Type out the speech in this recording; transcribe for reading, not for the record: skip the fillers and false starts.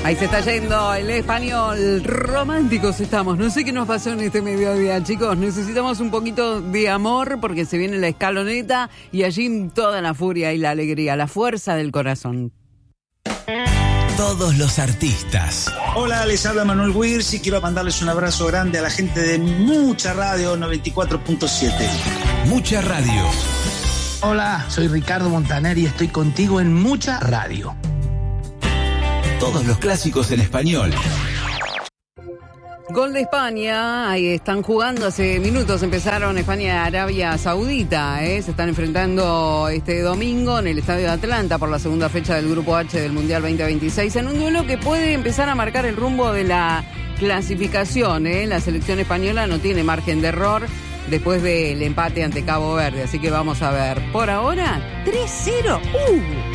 Ahí se está yendo el Español. Románticos estamos. No sé qué nos pasó en este mediodía, chicos. Necesitamos un poquito de amor porque se viene la escaloneta y allí toda la furia y la alegría, la fuerza del corazón. Todos los artistas. Hola, les habla Manuel Wirtz y quiero mandarles un abrazo grande a la gente de Mucha Radio 94.7. Mucha Radio. Hola, soy Ricardo Montaner y estoy contigo en Mucha Radio. Todos los clásicos en español. Gol de España, ahí están jugando, hace minutos empezaron España y Arabia Saudita, se están enfrentando este domingo en el Estadio de Atlanta por la segunda fecha del Grupo H del Mundial 2026, en un duelo que puede empezar a marcar el rumbo de la clasificación, La selección española no tiene margen de error después del empate ante Cabo Verde, así que vamos a ver. Por ahora, 3-0.